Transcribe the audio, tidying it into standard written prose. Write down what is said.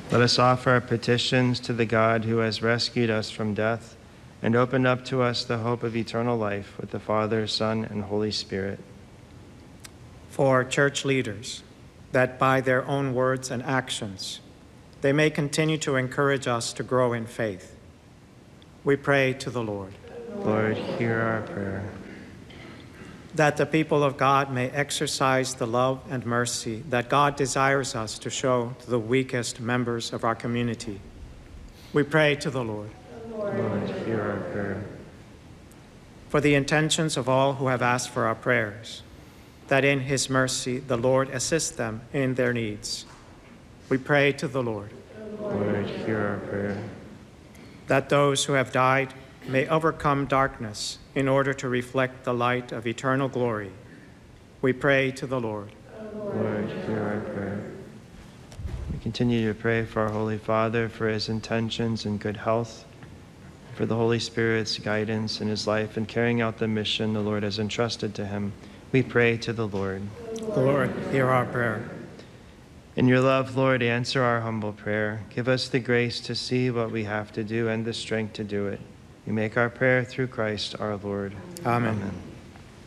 Let us offer our petitions to the God who has rescued us from death and opened up to us the hope of eternal life with the Father, Son, and Holy Spirit. For church leaders, that by their own words and actions, they may continue to encourage us to grow in faith. We pray to the Lord. Lord, hear our prayer. That the people of God may exercise the love and mercy that God desires us to show to the weakest members of our community. We pray to the Lord. Lord, hear our prayer. For the intentions of all who have asked for our prayers, that in his mercy the Lord assist them in their needs. We pray to the Lord. Lord, hear our prayer. That those who have died may overcome darkness in order to reflect the light of eternal glory. We pray to the Lord. Lord, hear our prayer. We continue to pray for our Holy Father, for his intentions and good health, for the Holy Spirit's guidance in his life and carrying out the mission the Lord has entrusted to him. We pray to the Lord. Lord, hear our prayer. In your love, Lord, answer our humble prayer. Give us the grace to see what we have to do and the strength to do it. We make our prayer through Christ our Lord. Amen. Amen.